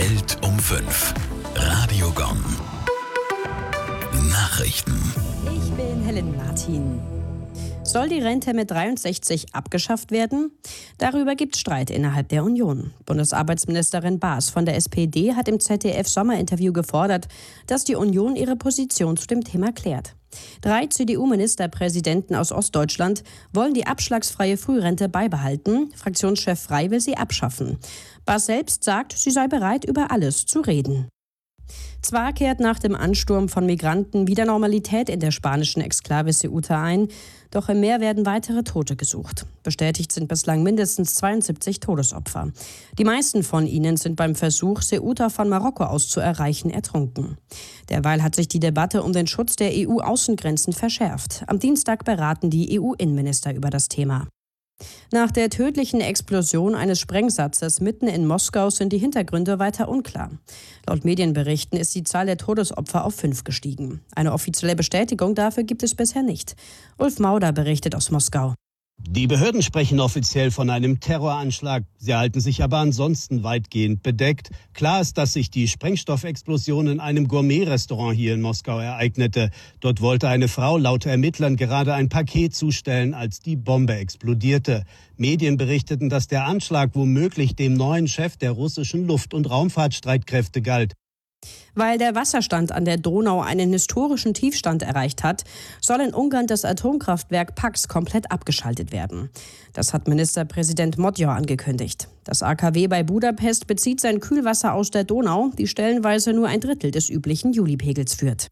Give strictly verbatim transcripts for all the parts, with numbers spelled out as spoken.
Welt um fünf. Radio Gong. Nachrichten. Ich bin Helen Martin. Soll die Rente mit dreiundsechzig abgeschafft werden? Darüber gibt es Streit innerhalb der Union. Bundesarbeitsministerin Baas von der S P D hat im Z D F-Sommerinterview gefordert, dass die Union ihre Position zu dem Thema klärt. Drei C D U-Ministerpräsidenten aus Ostdeutschland wollen die abschlagsfreie Frührente beibehalten. Fraktionschef Frey will sie abschaffen. Baas selbst sagt, sie sei bereit, über alles zu reden. Zwar kehrt nach dem Ansturm von Migranten wieder Normalität in der spanischen Exklave Ceuta ein, doch im Meer werden weitere Tote gesucht. Bestätigt sind bislang mindestens zweiundsiebzig Todesopfer. Die meisten von ihnen sind beim Versuch, Ceuta von Marokko aus zu erreichen, ertrunken. Derweil hat sich die Debatte um den Schutz der E U-Außengrenzen verschärft. Am Dienstag beraten die E U-Innenminister über das Thema. Nach der tödlichen Explosion eines Sprengsatzes mitten in Moskau sind die Hintergründe weiter unklar. Laut Medienberichten ist die Zahl der Todesopfer auf fünf gestiegen. Eine offizielle Bestätigung dafür gibt es bisher nicht. Ulf Mauder berichtet aus Moskau. Die Behörden sprechen offiziell von einem Terroranschlag. Sie halten sich aber ansonsten weitgehend bedeckt. Klar ist, dass sich die Sprengstoffexplosion in einem Gourmet-Restaurant hier in Moskau ereignete. Dort wollte eine Frau laut Ermittlern gerade ein Paket zustellen, als die Bombe explodierte. Medien berichteten, dass der Anschlag womöglich dem neuen Chef der russischen Luft- und Raumfahrtstreitkräfte galt. Weil der Wasserstand an der Donau einen historischen Tiefstand erreicht hat, soll in Ungarn das Atomkraftwerk Paks komplett abgeschaltet werden. Das hat Ministerpräsident Magyar angekündigt. Das A K W bei Budapest bezieht sein Kühlwasser aus der Donau, die stellenweise nur ein Drittel des üblichen Julipegels führt.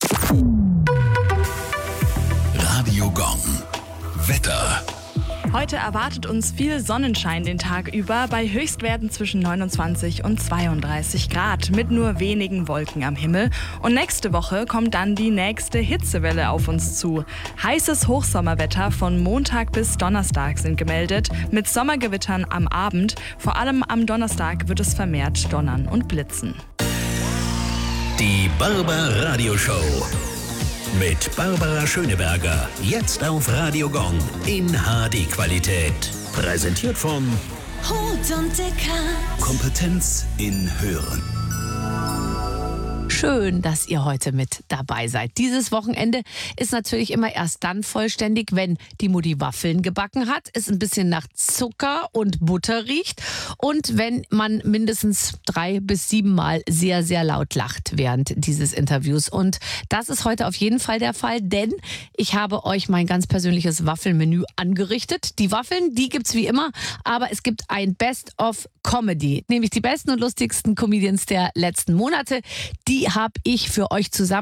Radio Gong. Wetter. Heute erwartet uns viel Sonnenschein den Tag über, bei Höchstwerten zwischen neunundzwanzig und zweiunddreißig Grad, mit nur wenigen Wolken am Himmel. Und nächste Woche kommt dann die nächste Hitzewelle auf uns zu. Heißes Hochsommerwetter von Montag bis Donnerstag sind gemeldet, mit Sommergewittern am Abend. Vor allem am Donnerstag wird es vermehrt donnern und blitzen. Die Barbar Radio Show. Mit Barbara Schöneberger. Jetzt auf Radio Gong in H D-Qualität. Präsentiert von Hut und Decker. Kompetenz in Hören. Schön, dass ihr heute mit dabei seid. Dieses Wochenende ist natürlich immer erst dann vollständig, wenn die Mutti Waffeln gebacken hat, es ein bisschen nach Zucker und Butter riecht und wenn man mindestens drei bis sieben Mal sehr, sehr laut lacht während dieses Interviews. Und das ist heute auf jeden Fall der Fall, denn ich habe euch mein ganz persönliches Waffelmenü angerichtet. Die Waffeln, die gibt's wie immer, aber es gibt ein Best of Comedy, nämlich die besten und lustigsten Comedians der letzten Monate. Die habe ich für euch zusammen